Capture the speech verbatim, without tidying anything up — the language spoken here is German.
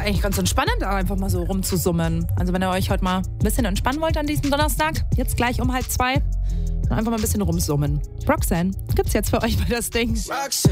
eigentlich ganz entspannend, da einfach mal so rumzusummen. Also wenn ihr euch heute mal ein bisschen entspannen wollt an diesem Donnerstag, jetzt gleich um halb zwei, dann einfach mal ein bisschen rumsummen. Roxanne gibt's jetzt für euch bei das Ding. Roxanne.